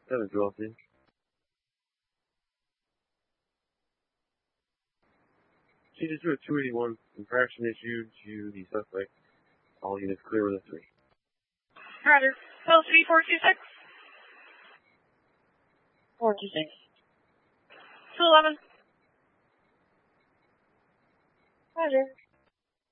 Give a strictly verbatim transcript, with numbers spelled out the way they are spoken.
seven twelve, please. Changes to a two eighty-one infraction issued to the suspect. All units clear with a three. Roger. L C four two six. four two six. two eleven. Roger.